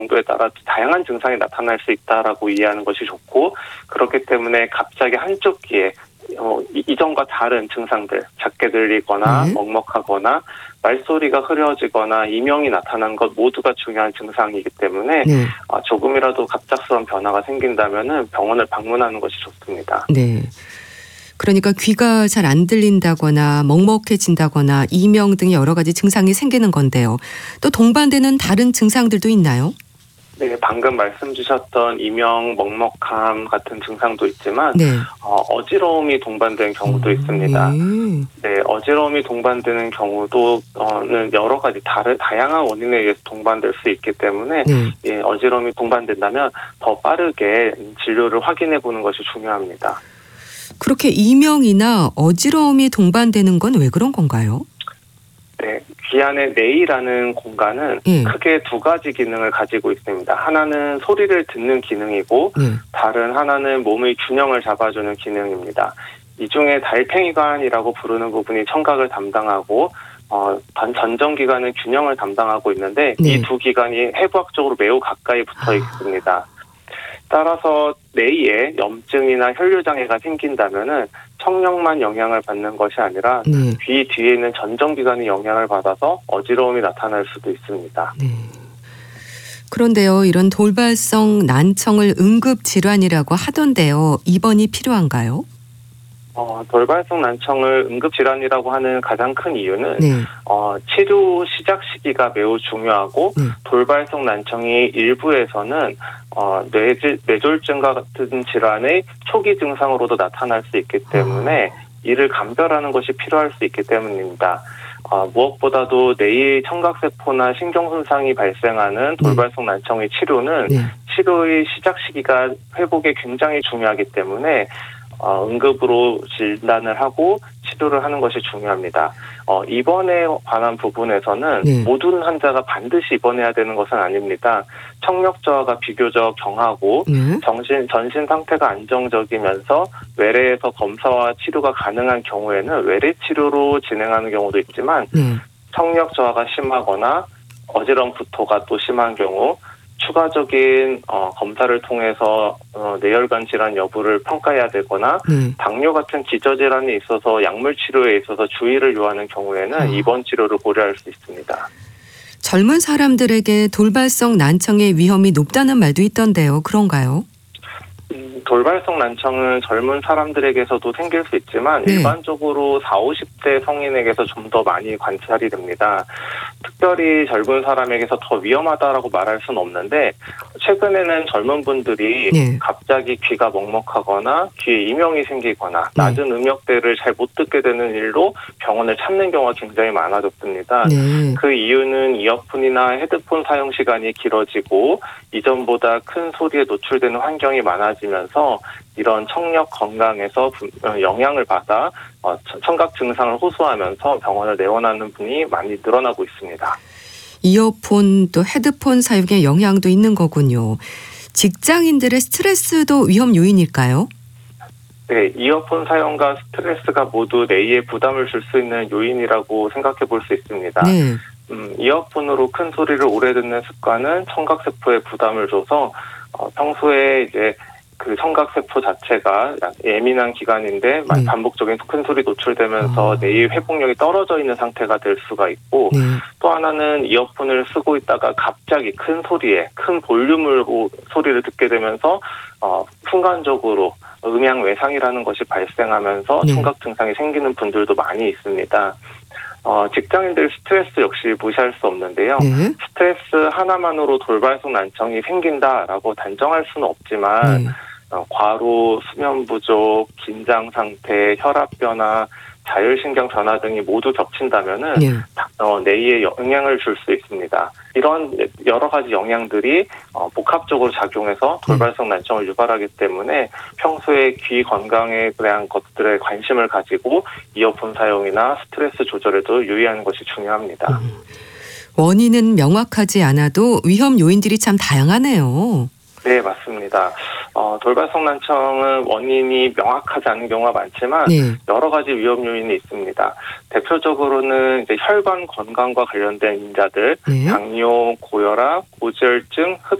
정도에 따라 다양한 증상이 나타날 수 있다라고 이해하는 것이 좋고, 그렇기 때문에 갑자기 한쪽 귀에 이전과 다른 증상들, 작게 들리거나 먹먹하거나 말소리가 흐려지거나 이명이 나타난 것 모두가 중요한 증상이기 때문에 조금이라도 갑작스러운 변화가 생긴다면은 병원을 방문하는 것이 좋습니다. 네. 그러니까 귀가 잘 안 들린다거나 먹먹해진다거나 이명 등의 여러 가지 증상이 생기는 건데요. 또 동반되는 다른 증상들도 있나요? 네, 방금 말씀 주셨던 이명, 먹먹함 같은 증상도 있지만 어지러움이 동반되는 경우도 있습니다. 네, 어지러움이 동반되는 경우도는 여러 가지 다양한 원인에 의해서 동반될 수 있기 때문에 어지러움이 동반된다면 더 빠르게 진료를 확인해 보는 것이 중요합니다. 그렇게 이명이나 어지러움이 동반되는 건 왜 그런 건가요? 네, 귀 안의 뇌이라는 공간은 크게 두 가지 기능을 가지고 있습니다. 하나는 소리를 듣는 기능이고 다른 하나는 몸의 균형을 잡아주는 기능입니다. 이 중에 달팽이관이라고 부르는 부분이 청각을 담당하고 전정기관은 균형을 담당하고 있는데 이 두 기관이 해부학적으로 매우 가까이 붙어 있습니다. 따라서 뇌에 염증이나 혈류장애가 생긴다면은 청력만 영향을 받는 것이 아니라 귀 뒤에 있는 전정기관이 영향을 받아서 어지러움이 나타날 수도 있습니다. 그런데요, 이런 돌발성 난청을 응급질환이라고 하던데요. 입원이 필요한가요? 돌발성 난청을 응급질환이라고 하는 가장 큰 이유는 치료 시작 시기가 매우 중요하고 돌발성 난청이 일부에서는 뇌졸중과 같은 질환의 초기 증상으로도 나타날 수 있기 때문에 이를 감별하는 것이 필요할 수 있기 때문입니다. 무엇보다도 뇌의 청각세포나 신경손상이 발생하는 돌발성 난청의 치료는 치료의 시작 시기가 회복에 굉장히 중요하기 때문에 응급으로 진단을 하고 치료를 하는 것이 중요합니다. 입원에 관한 부분에서는 모든 환자가 반드시 입원해야 되는 것은 아닙니다. 청력 저하가 비교적 경하고 전신 상태가 안정적이면서 외래에서 검사와 치료가 가능한 경우에는 외래 치료로 진행하는 경우도 있지만 청력 저하가 심하거나 어지러움 구토가 또 심한 경우 추가적인 검사를 통해서 뇌혈관 질환 여부를 평가해야 되거나 당뇨 같은 기저질환이 있어서 약물 치료에 있어서 주의를 요하는 경우에는 입원 치료를 고려할 수 있습니다. 젊은 사람들에게 돌발성 난청의 위험이 높다는 말도 있던데요. 그런가요? 돌발성 난청은 젊은 사람들에게서도 생길 수 있지만 일반적으로 40, 50대 성인에게서 좀 더 많이 관찰이 됩니다. 특별히 젊은 사람에게서 더 위험하다라고 말할 수는 없는데 최근에는 젊은 분들이 갑자기 귀가 먹먹하거나 귀에 이명이 생기거나 낮은 음역대를 잘 못 듣게 되는 일로 병원을 찾는 경우가 굉장히 많아졌습니다. 그 이유는 이어폰이나 헤드폰 사용 시간이 길어지고 이전보다 큰 소리에 노출되는 환경이 많아지면서 이런 청력 건강에서 영향을 받아 청각 증상을 호소하면서 병원을 내원하는 분이 많이 늘어나고 있습니다. 이어폰 또 헤드폰 사용에 영향도 있는 거군요. 직장인들의 스트레스도 위험 요인일까요? 네, 이어폰 사용과 스트레스가 모두 뇌에 부담을 줄 수 있는 요인이라고 생각해 볼 수 있습니다. 이어폰으로 큰 소리를 오래 듣는 습관은 청각세포에 부담을 줘서 평소에 이제 그 청각세포 자체가 예민한 기관인데 반복적인 큰 소리 노출되면서 뇌의 회복력이 떨어져 있는 상태가 될 수가 있고 또 하나는 이어폰을 쓰고 있다가 갑자기 큰 소리에 큰 볼륨으로 소리를 듣게 되면서 순간적으로 음향 외상이라는 것이 발생하면서 청각 증상이 생기는 분들도 많이 있습니다. 직장인들 스트레스 역시 무시할 수 없는데요. 스트레스 하나만으로 돌발성 난청이 생긴다라고 단정할 수는 없지만 과로, 수면 부족, 긴장 상태, 혈압 변화, 자율신경 변화 등이 모두 겹친다면은 뇌에 영향을 줄 수 있습니다. 이런 여러 가지 영향들이 복합적으로 작용해서 돌발성 난청을 유발하기 때문에 평소에 귀 건강에 대한 것들에 관심을 가지고 이어폰 사용이나 스트레스 조절에도 유의하는 것이 중요합니다. 원인은 명확하지 않아도 위험 요인들이 참 다양하네요. 네, 맞습니다. 돌발성 난청은 원인이 명확하지 않은 경우가 많지만 네. 여러 가지 위험 요인이 있습니다. 대표적으로는 이제 혈관 건강과 관련된 인자들, 네. 당뇨, 고혈압, 고지혈증,